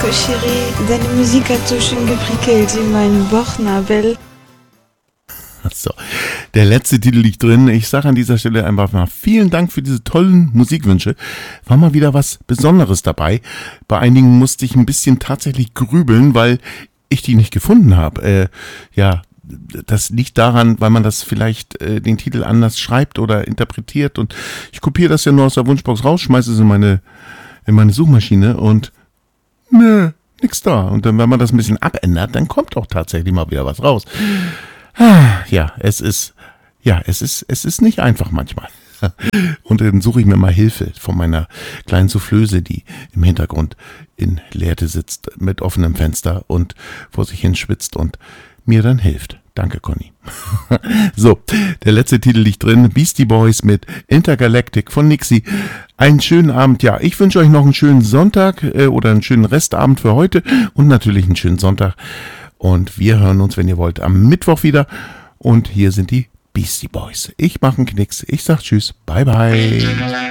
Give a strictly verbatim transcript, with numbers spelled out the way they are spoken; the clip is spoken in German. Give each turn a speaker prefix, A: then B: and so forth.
A: Coco Chérie, deine Musik hat so schön geprickelt in meinen Bauchnabel.
B: So, der letzte Titel liegt drin. Ich sage an dieser Stelle einfach mal vielen Dank für diese tollen Musikwünsche. War mal wieder was Besonderes dabei. Bei einigen musste ich ein bisschen tatsächlich grübeln, weil ich die nicht gefunden habe. Äh, ja, das liegt daran, weil man das vielleicht äh, den Titel anders schreibt oder interpretiert. Und ich kopiere das ja nur aus der Wunschbox raus, schmeiße es in meine, in meine Suchmaschine und nö, nix da. Und dann, wenn man das ein bisschen abändert, dann kommt auch tatsächlich mal wieder was raus. Ja, es ist, ja, es ist, es ist nicht einfach manchmal. Und dann suche ich mir mal Hilfe von meiner kleinen Soufflöse, die im Hintergrund in Leerte sitzt mit offenem Fenster und vor sich hin schwitzt und mir dann hilft. Danke, Conny. So, der letzte Titel liegt drin. Beastie Boys mit Intergalactic von Nixie. Einen schönen Abend. Ja, ich wünsche euch noch einen schönen Sonntag äh, oder einen schönen Restabend für heute und natürlich einen schönen Sonntag. Und wir hören uns, wenn ihr wollt, am Mittwoch wieder. Und hier sind die Beastie Boys. Ich mache einen Knicks. Ich sag Tschüss. Bye, bye.